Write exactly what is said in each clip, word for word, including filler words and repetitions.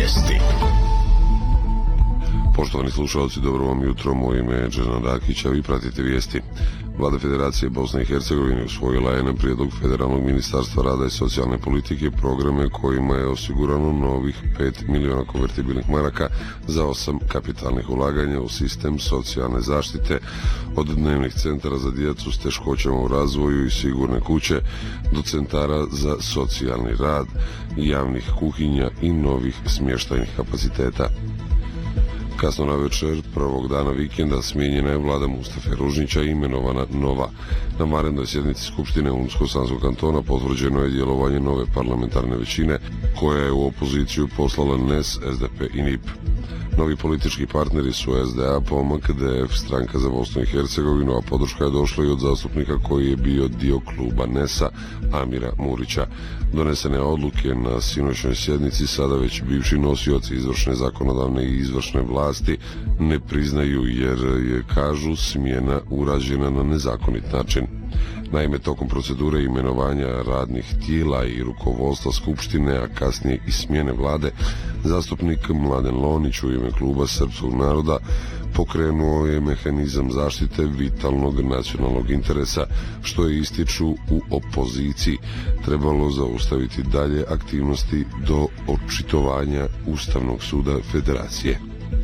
Vijesti. Poštovani slušalci, dobro vam jutro, moje ime je Džernan Rakić, a vi pratite vijesti. Vlada Federacije Bosne i Hercegovine usvojila je na prijedlog Federalnog ministarstva rada i socijalne politike programe kojima je osigurano novih pet miliona konvertibilnih maraka za osam kapitalnih ulaganja u sistem socijalne zaštite, od dnevnih centara za djecu s teškoćama u razvoju i sigurne kuće do centara za socijalni rad, javnih kuhinja i novih smještajnih kapaciteta. Kasno na večer prvog dana vikenda smijenjena je vlada Mustafe Ružnića i imenovana nova. Na vanrednoj sjednici Skupštine Unsko-Sanskog kantona potvrđeno je djelovanje nove parlamentarne većine koja je u opoziciju poslala N E S, S D P i N I P. Novi politički partneri su S D A, P O M A K, D F, Stranka za Bosnu i Hercegovinu, a podrška je došla i od zastupnika koji je bio dio kluba N E S-a, Amira Murića. Donesene odluke na sinoćnoj sjednici sada već bivši nosioci izvršne, zakonodavne i izvršne vlasti ne priznaju jer je, kažu, smjena urađena na nezakonit način. Naime, tokom procedure imenovanja radnih tijela i rukovodstva Skupštine, a kasnije i smjene vlade, zastupnik Mladen Lonić u ime kluba Srpskog naroda pokrenuo je mehanizam zaštite vitalnog nacionalnog interesa, što je, ističu u opoziciji, trebalo zaustaviti dalje aktivnosti do očitovanja Ustavnog suda Federacije.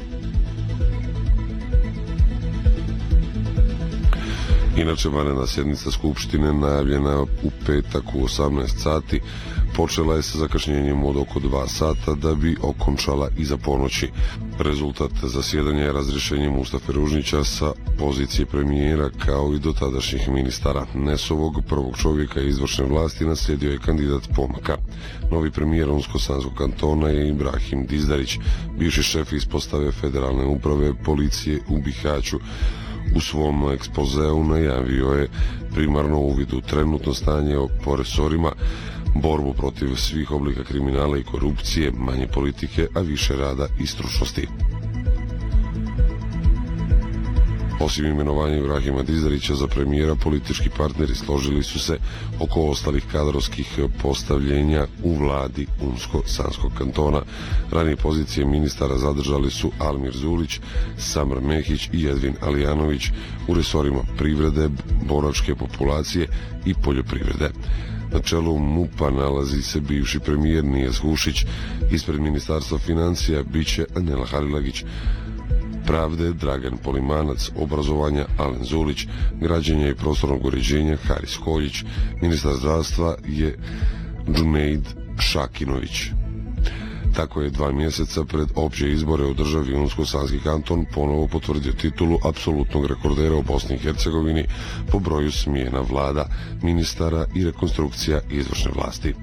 Inače, vanredna sjednica Skupštine najavljena u petak u osamnaest sati počela je sa zakašnjenjem od oko dva sata da bi okončala iza ponoći. Rezultat zasjedanja je razrješenje Mustafe Ružnića sa pozicije premijera kao i dotadašnjih ministara. N E S-ovog prvog čovjeka izvršne vlasti naslijedio je kandidat P O M A K-a. Novi premijer Unsko-Sanskog kantona je Ibrahim Dizdarić, bivši šef ispostave federalne uprave policije u Bihaću. U svom ekspozeu najavio je primarno uvid u trenutno stanje po resorima, borbu protiv svih oblika kriminala i korupcije, manje politike, a više rada i stručnosti. Osim imenovanja Ibrahima Dizdarića za premijera, politički partneri složili su se oko ostalih kadrovskih postavljenja u vladi Unsko-Sanskog kantona. Ranije pozicije ministara zadržali su Almir Zulić, Samr Mehić i Edvin Alijanović u resorima privrede, boračke populacije i poljoprivrede. Na čelu M U P-a nalazi se bivši premijer Nijes Hušić, ispred ministarstva financija biće Anela Halilagić, pravde Dragan Polimanac, obrazovanja Alen Zulić, građenja i prostornog uređenja Haris Koljić, ministar zdravstva je Džunejd Šakinović. Tako je dva mjeseca pred opće izbore u državi Unsko-Sanski kanton ponovo potvrdio titulu apsolutnog rekordera u Bosni i Hercegovini po broju smjena vlada, ministara i rekonstrukcija izvršne vlasti.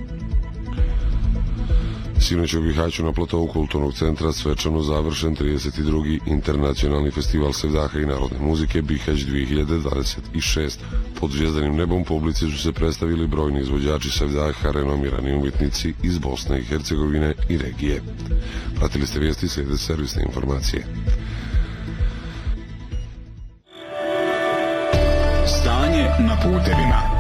Sinoć u Bihaću na platovu kulturnog centra svečano završen trideset drugi internacionalni festival sevdaha i narodne muzike Bihać dvije hiljade dvadeset šest. Pod zvjezdanim nebom publici su se predstavili brojni izvođači sevdaha, renomirani umjetnici iz Bosne i Hercegovine i regije. Pratili ste vijesti, slijede servisne informacije. Stanje na putevima.